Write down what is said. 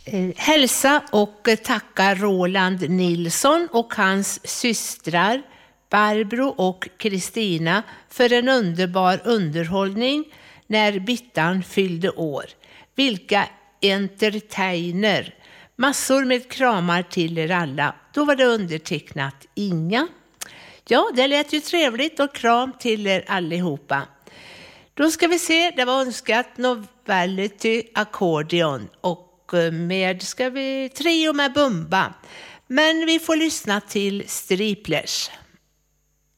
Hälsa och tacka Roland Nilsson och hans systrar Barbro och Kristina för en underbar underhållning när Bittan fyllde år. Vilka entertainer! Massor med kramar till er alla. Då var det undertecknat Inga. Ja, det lät ju trevligt och kram till er allihopa. Då ska vi se, det var önskat Novelty Accordion och med ska vi trio med Bumba. Men vi får lyssna till Striplers.